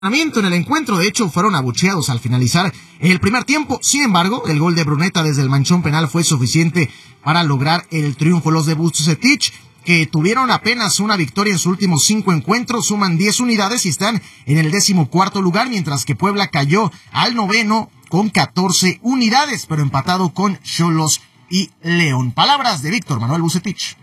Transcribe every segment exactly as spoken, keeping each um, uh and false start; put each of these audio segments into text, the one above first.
en el encuentro. De hecho, fueron abucheados al finalizar el primer tiempo. Sin embargo, el gol de Bruneta desde el manchón penal fue suficiente para lograr el triunfo. Los de Vucetich, que tuvieron apenas una victoria en sus últimos cinco encuentros, suman diez unidades y están en el décimo cuarto lugar, mientras que Puebla cayó al noveno con catorce unidades, pero empatado con Xolos y León. Palabras de Víctor Manuel Vucetich.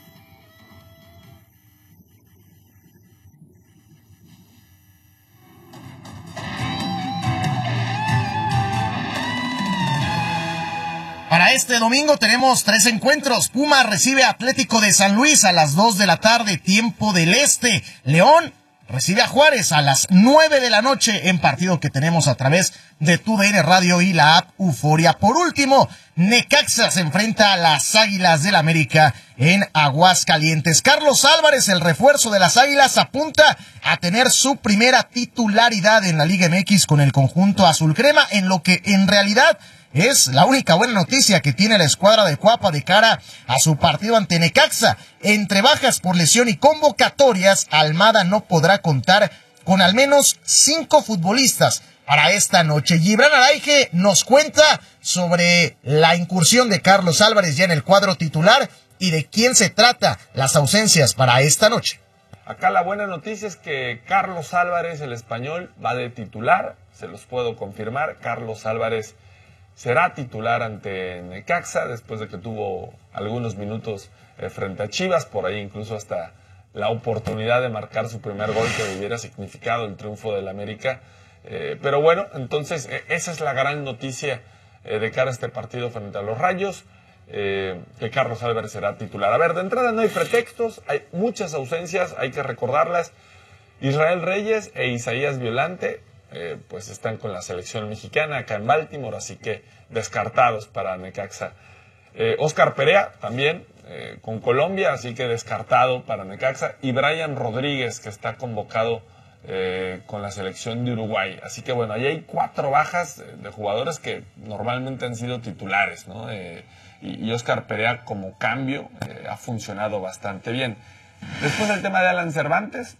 Para este domingo tenemos tres encuentros. Pumas recibe a Atlético de San Luis a las dos de la tarde, tiempo del este. León recibe a Juárez a las nueve de la noche en partido que tenemos a través de Tu D N Radio y la app Euforia. Por último, Necaxa se enfrenta a las Águilas del América en Aguascalientes. Carlos Álvarez, el refuerzo de las Águilas, apunta a tener su primera titularidad en la Liga M X con el conjunto azul crema, en lo que en realidad es la única buena noticia que tiene la escuadra de Cuapa de cara a su partido ante Necaxa. Entre bajas por lesión y convocatorias, Almada no podrá contar con al menos cinco futbolistas para esta noche. Gibran Araige nos cuenta sobre la incursión de Carlos Álvarez ya en el cuadro titular y de quién se trata las ausencias para esta noche. Acá la buena noticia es que Carlos Álvarez, el español, va de titular. Se los puedo confirmar. Carlos Álvarez será titular ante Necaxa después de que tuvo algunos minutos eh, frente a Chivas, por ahí incluso hasta la oportunidad de marcar su primer gol que hubiera significado el triunfo del América. Eh, pero bueno, entonces eh, esa es la gran noticia eh, de cara a este partido frente a los Rayos, eh, que Carlos Álvarez será titular. A ver, de entrada no hay pretextos, hay muchas ausencias, hay que recordarlas. Israel Reyes e Isaías Violante Eh, pues están con la selección mexicana acá en Baltimore, así que descartados para Necaxa. Eh, Oscar Perea también eh, con Colombia, así que descartado para Necaxa. Y Brian Rodríguez, que está convocado eh, con la selección de Uruguay. Así que bueno, ahí hay cuatro bajas de, de jugadores que normalmente han sido titulares, ¿no? Eh, y, y Oscar Perea como cambio eh, ha funcionado bastante bien. Después el tema de Alan Cervantes,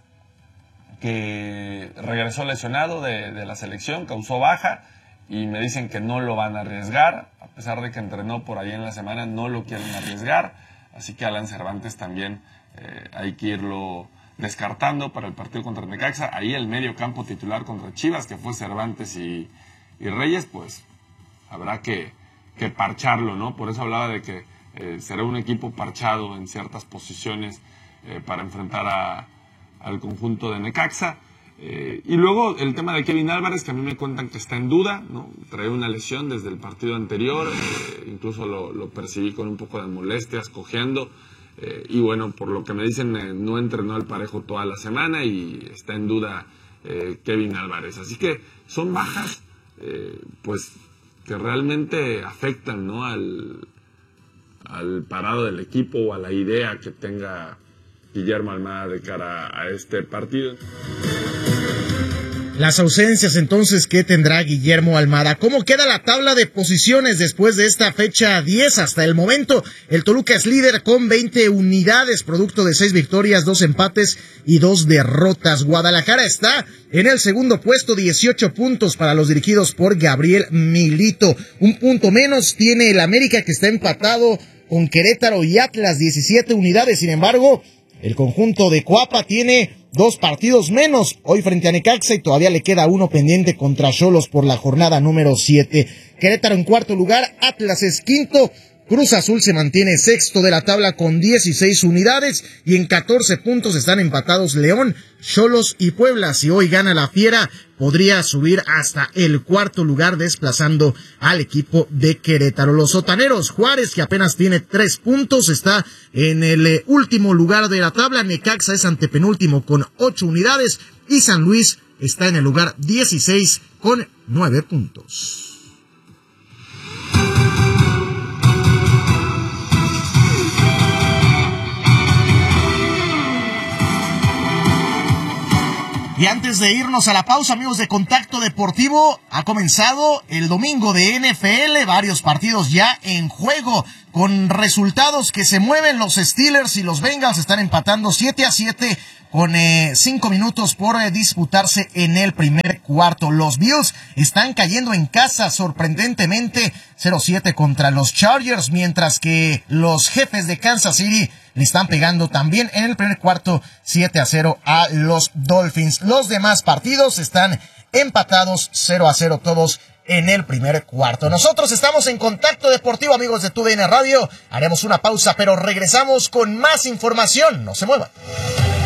que regresó lesionado de, de la selección, causó baja y me dicen que no lo van a arriesgar, a pesar de que entrenó por ahí en la semana, no lo quieren arriesgar, así que Alan Cervantes también eh, hay que irlo descartando para el partido contra Necaxa. Ahí el medio campo titular contra Chivas, que fue Cervantes y, y Reyes, pues habrá que, que parcharlo, ¿no? Por eso hablaba de que eh, será un equipo parchado en ciertas posiciones eh, para enfrentar a al conjunto de Necaxa. Eh, y luego el tema de Kevin Álvarez, que a mí me cuentan que está en duda, ¿no? Trae una lesión desde el partido anterior, eh, incluso lo, lo percibí con un poco de molestias, cojeando, eh, y bueno, por lo que me dicen, eh, no entrenó al parejo toda la semana y está en duda eh, Kevin Álvarez. Así que son bajas, eh, pues, que realmente afectan, ¿no? al, al parado del equipo o a la idea que tenga Guillermo Almada de cara a este partido. Las ausencias entonces que tendrá Guillermo Almada. ¿Cómo queda la tabla de posiciones después de esta fecha diez? Hasta el momento el Toluca es líder con veinte unidades, producto de seis victorias, dos empates y dos derrotas. Guadalajara está en el segundo puesto, dieciocho puntos para los dirigidos por Gabriel Milito. Un punto menos tiene el América, que está empatado con Querétaro y Atlas, diecisiete unidades. Sin embargo, el conjunto de Cuapa tiene dos partidos menos hoy frente a Necaxa y todavía le queda uno pendiente contra Xolos por la jornada número siete. Querétaro en cuarto lugar, Atlas es quinto, Cruz Azul se mantiene sexto de la tabla con dieciséis unidades y en catorce puntos están empatados León, Xolos y Puebla. Si hoy gana la Fiera, podría subir hasta el cuarto lugar desplazando al equipo de Querétaro. Los sotaneros, Juárez, que apenas tiene tres puntos, está en el eh, último lugar de la tabla. Necaxa es antepenúltimo con ocho unidades y San Luis está en el lugar dieciséis con nueve puntos. Y antes de irnos a la pausa, amigos de Contacto Deportivo, ha comenzado el domingo de N F L, varios partidos ya en juego, con resultados que se mueven. Los Steelers y los Bengals están empatando siete a siete con eh, cinco minutos por eh, disputarse en el primer cuarto. Los Bills están cayendo en casa sorprendentemente cero siete contra los Chargers, mientras que los Jefes de Kansas City le están pegando también en el primer cuarto siete a cero a los Dolphins. Los demás partidos están empatados cero a cero todos en el primer cuarto. Nosotros estamos en Contacto Deportivo, amigos de TUDN Radio. Haremos una pausa, pero regresamos con más información. No se muevan.